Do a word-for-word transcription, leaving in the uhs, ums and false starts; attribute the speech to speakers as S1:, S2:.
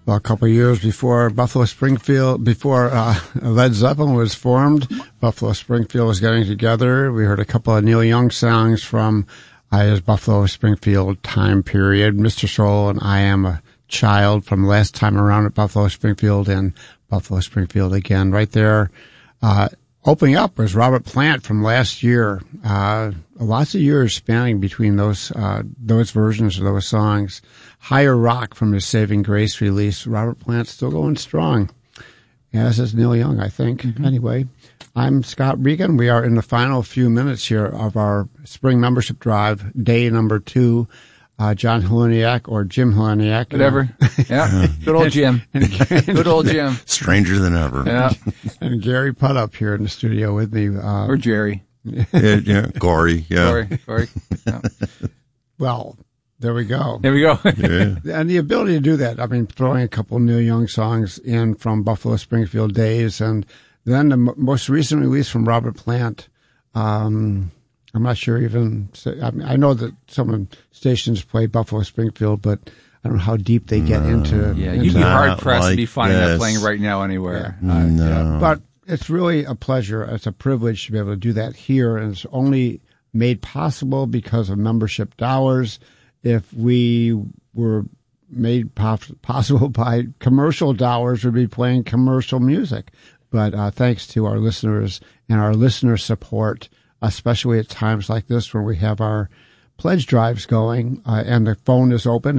S1: Well, a couple of years before Buffalo Springfield, before uh, Led Zeppelin was formed, Buffalo Springfield was getting together. We heard a couple of Neil Young songs from uh, his Buffalo Springfield time period. Mister Soul and I Am a Child from last time around at Buffalo Springfield, and Buffalo Springfield again. Right there, uh, opening up was Robert Plant from last year. Uh, lots of years spanning between those uh, those versions of those songs. Higher Rock from his Saving Grace release. Robert Plant still going strong, as is Neil Young, I think. Mm-hmm. Anyway, I'm Scott Regan. We are in the final few minutes here of our spring membership drive, day number two. Uh, John Heleniak or Jim Heleniak.
S2: Whatever. Yeah. Good old Jim. Good old Jim.
S3: Stranger than ever.
S2: Yeah.
S1: And Gary Putt up here in the studio with me. Uh,
S2: or Jerry.
S3: yeah, yeah. Gory. Yeah.
S2: Gory. Gory. Yeah.
S1: Well, there we go.
S2: There we go.
S3: Yeah.
S1: And the ability to do that. I mean, throwing a couple Neil Young songs in from Buffalo Springfield days, and then the m- most recent release from Robert Plant. Um, I'm not sure even, I mean, I know that some stations play Buffalo Springfield, but I don't know how deep they get into.
S2: Yeah,
S1: into
S2: you'd be
S1: that.
S2: hard pressed
S3: like
S2: to be finding
S3: this.
S2: that playing right now anywhere.
S1: Yeah.
S2: Uh,
S3: No.
S2: yeah.
S1: But it's really a pleasure. It's a privilege to be able to do that here, and it's only made possible because of membership dollars. If we were made pos- possible by commercial dollars, we'd be playing commercial music. But uh, thanks to our listeners and our listener support, especially at times like this where we have our pledge drives going uh, and the phone is open